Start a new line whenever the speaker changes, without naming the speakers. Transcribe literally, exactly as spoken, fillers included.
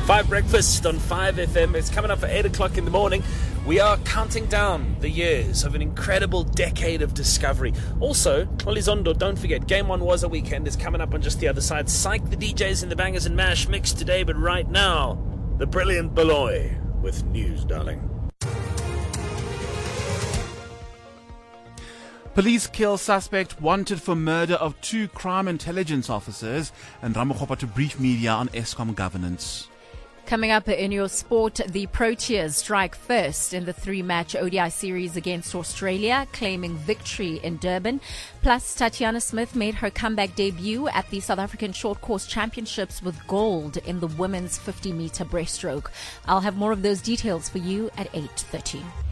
Five Breakfast on five F M. It's coming up at eight o'clock in the morning. We are counting down the years of an incredible decade of discovery. Also, Olizondo, don't forget, Game One Was a Weekend is coming up on just the other side. Psych the D Js in the Bangers and Mash mix today, but right now, the brilliant Beloy with news, darling.
Police kill suspect wanted for murder of two crime intelligence officers, and Ramokgopa to brief media on Eskom governance.
Coming up in your sport, the Proteas strike first in the three-match O D I series against Australia, claiming victory in Durban. Plus, Tatiana Smith made her comeback debut at the South African Short Course Championships with gold in the women's fifty-meter breaststroke. I'll have more of those details for you at eight thirty.